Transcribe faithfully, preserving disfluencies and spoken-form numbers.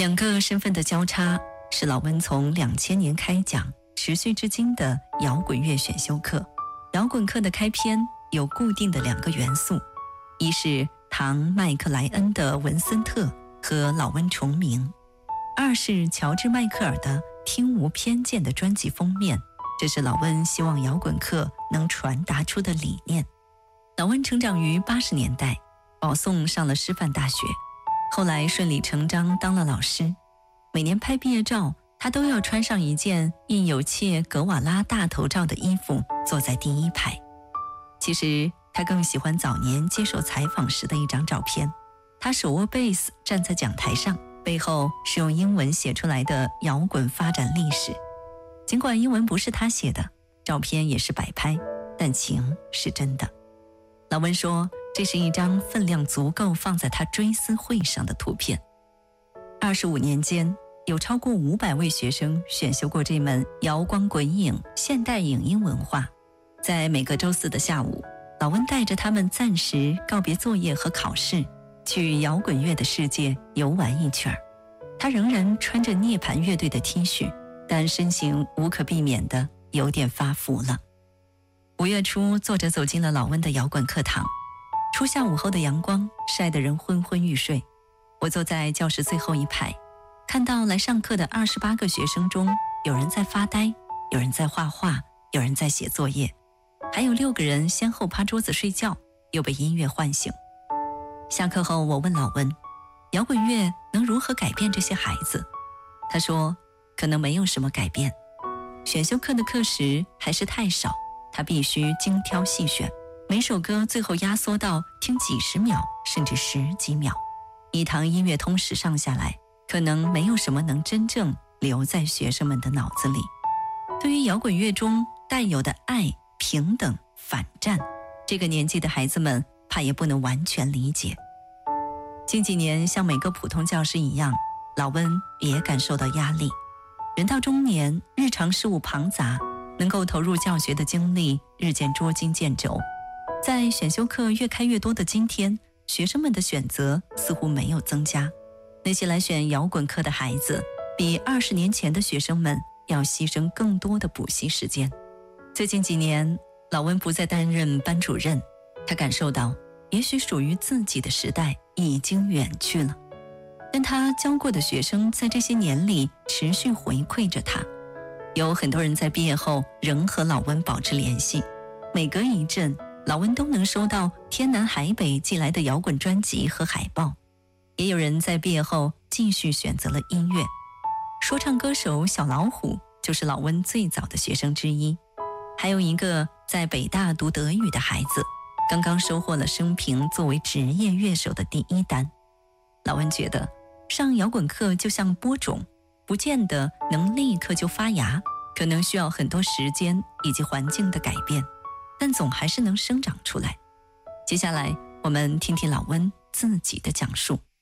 两个身份的交叉是老温从两千年开讲持续至今的摇滚乐选修课。摇滚课的开篇有固定的两个元素，一是唐麦克莱恩的文森特和老温重名，二是乔治迈克尔的听无偏见的专辑封面，这是老温希望摇滚课能传达出的理念。老温成长于八十年代，保送上了师范大学，后来顺理成章当了老师。每年拍毕业照，他都要穿上一件印有切格瓦拉大头照的衣服，坐在第一排。其实他更喜欢早年接受采访时的一张照片，他手握贝斯站在讲台上，背后是用英文写出来的摇滚发展历史。尽管英文不是他写的，照片也是摆拍，但情是真的。老温说，这是一张分量足够放在他追思会上的图片。二十五年间，有超过五百位学生选修过这门摇光滚影现代影音文化。在每个周四的下午，老温带着他们暂时告别作业和考试，去摇滚乐的世界游玩一圈。他仍然穿着涅槃乐队的 T 恤，但身形无可避免的有点发福了。五月初，作者走进了老温的摇滚课堂。初夏午后的阳光晒得人昏昏欲睡，我坐在教室最后一排，看到来上课的二十八个学生中，有人在发呆，有人在画画，有人在写作业，还有六个人先后趴桌子睡觉，又被音乐唤醒。下课后，我问老温，摇滚乐能如何改变这些孩子？他说，可能没有什么改变，选修课的课时还是太少，他必须精挑细选，每首歌最后压缩到听几十秒甚至十几秒。一堂音乐通识上下来，可能没有什么能真正留在学生们的脑子里。对于摇滚乐中带有的爱、平等、反战，这个年纪的孩子们怕也不能完全理解。近几年，像每个普通教师一样，老温也感受到压力。人到中年，日常事务庞杂，能够投入教学的精力日渐捉襟见肘。在选修课越开越多的今天，学生们的选择似乎没有增加。那些来选摇滚课的孩子，比二十年前的学生们要牺牲更多的补习时间。最近几年，老温不再担任班主任，他感受到，也许属于自己的时代已经远去了。但他教过的学生在这些年里持续回馈着他。有很多人在毕业后仍和老温保持联系，每隔一阵，老温都能收到天南海北寄来的摇滚专辑和海报。也有人在毕业后继续选择了音乐。说唱歌手小老虎就是老温最早的学生之一。还有一个在北大读德语的孩子，刚刚收获了生平作为职业乐手的第一单。老温觉得，上摇滚课就像播种，不见得能立刻就发芽，可能需要很多时间以及环境的改变，但总还是能生长出来。接下来，我们听听老温自己的讲述。